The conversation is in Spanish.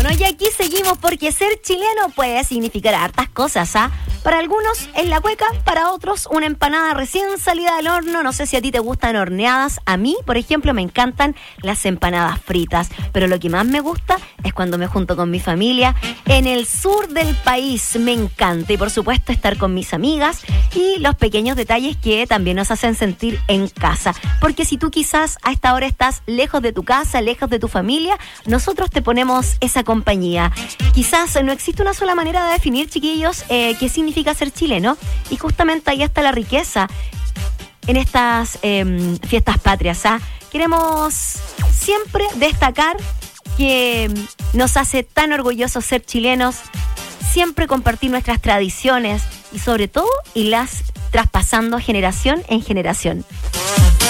Bueno, y aquí seguimos porque ser chileno puede significar hartas cosas, ¿ah? Para algunos es la cueca, para otros una empanada recién salida del horno. No sé si a ti te gustan horneadas. A mí, por ejemplo, me encantan las empanadas fritas. Pero lo que más me gusta es cuando me junto con mi familia en el sur del país. Me encanta. Y por supuesto estar con mis amigas y los pequeños detalles que también nos hacen sentir en casa. Porque si tú quizás a esta hora estás lejos de tu casa, lejos de tu familia, nosotros te ponemos esa compañía. Quizás no existe una sola manera de definir, chiquillos, qué significa ser chileno, y justamente ahí está la riqueza en estas fiestas patrias, ¿ah? Queremos siempre destacar que nos hace tan orgullosos ser chilenos, siempre compartir nuestras tradiciones y sobre todo irlas traspasando generación en generación.